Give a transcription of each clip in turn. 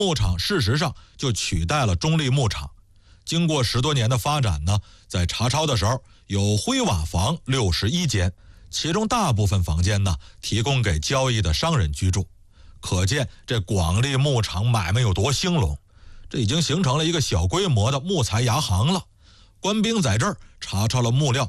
牧场事实上就取代了中立牧场。经过10多年的发展呢，在查抄的时候有灰瓦房61间，其中大部分房间呢提供给交易的商人居住。可见这广利牧场买卖有多兴隆，这已经形成了一个小规模的木材牙行了。官兵在这儿查抄了木料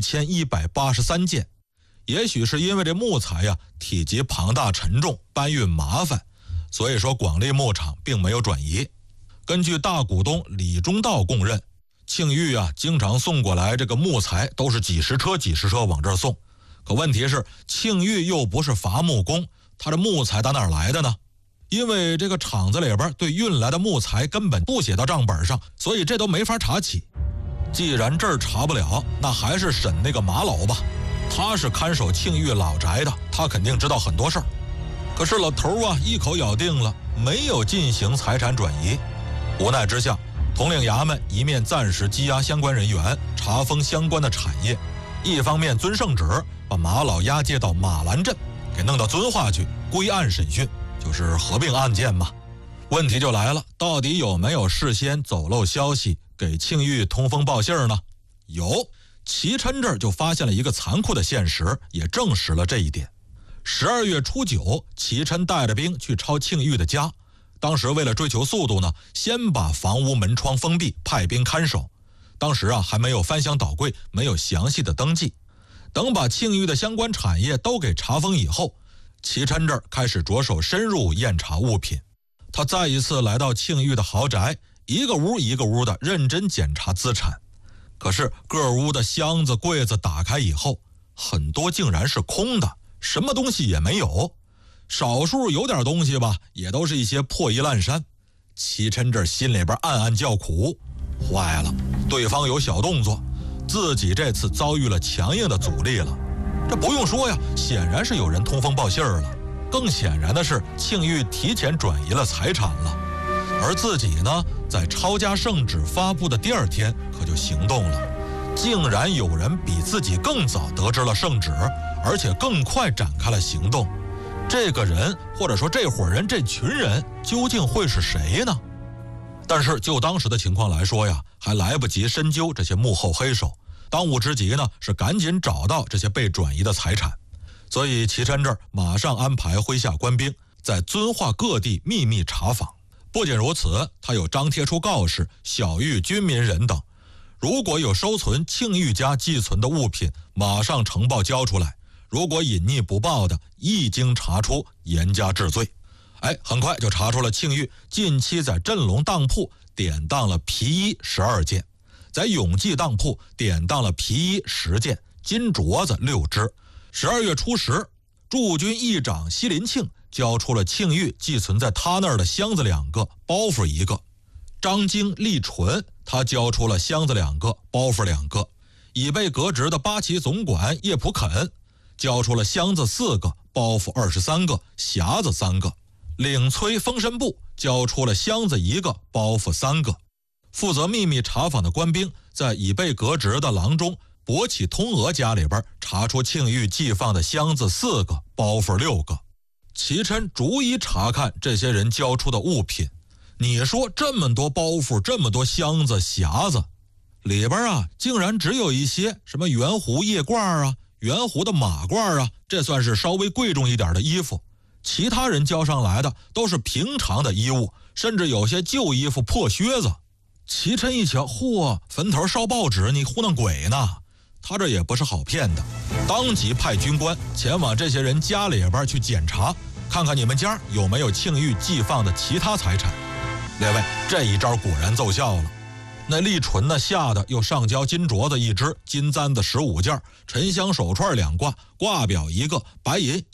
1183件，也许是因为这木材呀体积庞大沉重，搬运麻烦，所以说广利牧场并没有转移。根据大股东李中道供认，庆玉啊经常送过来这个木材都是几十车往这儿送。可问题是庆玉又不是伐木工，他这木材打哪儿来的呢？因为这个厂子里边对运来的木材根本不写到账本上，所以这都没法查起。既然这儿查不了，那还是审那个马老吧，他是看守庆玉老宅的，他肯定知道很多事儿。可是老头啊一口咬定了没有进行财产转移。无奈之下，统领衙门一面暂时羁押相关人员，查封相关的产业，一方面遵圣旨把马老押解到马兰镇，给弄到遵化去归案审讯，就是合并案件嘛。问题就来了，到底有没有事先走漏消息给庆玉通风报信呢？有，齐琛这儿就发现了一个残酷的现实，也证实了这一点。12月初9，齐琛带着兵去抄庆玉的家。当时为了追求速度呢，先把房屋门窗封闭，派兵看守。当时啊还没有翻箱倒柜，没有详细的登记。等把庆玉的相关产业都给查封以后，齐琛这儿开始着手深入验查物品。他再一次来到庆玉的豪宅，一个屋一个屋的认真检查资产。可是各屋的箱子柜子打开以后，很多竟然是空的，什么东西也没有。少数有点东西吧，也都是一些破衣烂衫。齐琛这心里边暗暗叫苦，坏了，对方有小动作，自己这次遭遇了强硬的阻力了。这不用说呀，显然是有人通风报信儿了。更显然的是，庆玉提前转移了财产了。而自己呢，在抄家圣旨发布的第2天可就行动了，竟然有人比自己更早得知了圣旨，而且更快展开了行动。这个人或者说这伙人这群人究竟会是谁呢？但是就当时的情况来说呀，还来不及深究这些幕后黑手，当务之急呢是赶紧找到这些被转移的财产。所以齐琛这儿马上安排麾下官兵在遵化各地秘密查访。不仅如此，他又张贴出告示，晓谕军民人等，如果有收存庆玉家寄存的物品，马上呈报交出来，如果隐匿不报的，一经查出，严加治罪。很快就查出了庆玉近期在镇龙当铺典当了皮衣12件，在永济当铺典当了皮衣10件，金镯子6只。12月初10，驻军议长西林庆交出了庆玉寄存在他那儿的箱子2个，包袱1个。张经立纯他交出了箱子2个，包袱2个。已被革职的八旗总管叶普肯交出了箱子4个，包袱23个，匣子3个。领崔封身部交出了箱子1个，包袱3个。负责秘密查访的官兵在已被革职的郎中博启通娥家里边查出庆玉寄放的箱子4个，包袱6个。齐琛逐一查看这些人交出的物品。你说这么多包袱，这么多箱子匣子，里边啊竟然只有一些什么圆弧叶褂啊，圆弧的马褂啊，这算是稍微贵重一点的衣服。其他人交上来的都是平常的衣物，甚至有些旧衣服破靴子。齐琛一瞧，嚯，坟头烧报纸，你糊弄鬼呢？他这也不是好骗的，当即派军官前往这些人家里边去检查，看看你们家有没有庆玉寄放的其他财产。列位，这一招果然奏效了。那立纯呢，吓得又上交金镯子1只，金簪子15件，沉香手串2挂，挂表1个，白银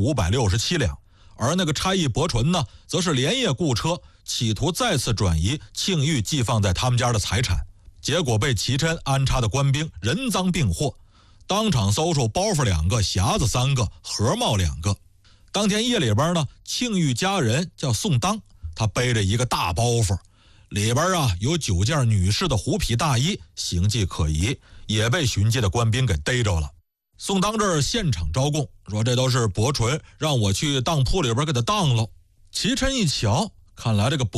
1567两。而那个差役伯纯呢，则是连夜雇车，企图再次转移庆玉寄放在他们家的财产。结果被齐琛安插的官兵人赃并获，当场搜出包袱2个，匣子3个，盒帽2个。当天夜里边呢，庆玉家人叫宋当，他背着一个大包袱，里边啊有9件女士的狐皮大衣，形迹可疑，也被巡街的官兵给逮着了。宋当这儿现场招供，说这都是伯纯让我去当铺里边给他当喽。齐琛一瞧， 看来这个